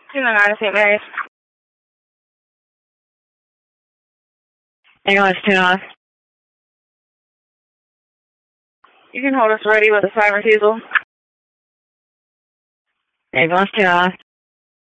299 St. Mary's. Ambulance 29. You can hold us ready with a sign refusal. Ambulance 29.